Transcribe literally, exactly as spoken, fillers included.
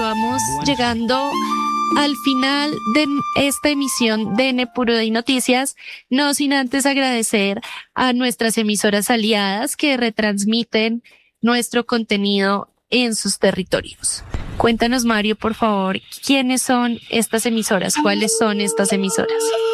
vamos llegando al final de esta emisión de N Puro de Noticias, no sin antes agradecer a nuestras emisoras aliadas que retransmiten nuestro contenido en sus territorios. Cuéntanos, Mario, por favor, ¿quiénes son estas emisoras? ¿Cuáles son estas emisoras?